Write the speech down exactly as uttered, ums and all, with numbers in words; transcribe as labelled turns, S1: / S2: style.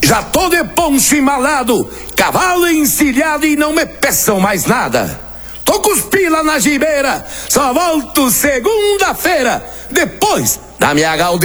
S1: Já tô de poncho embalado, cavalo encilhado e não me peçam mais nada. Tô com os pila na gibeira, só volto segunda-feira, depois da minha gaudeira.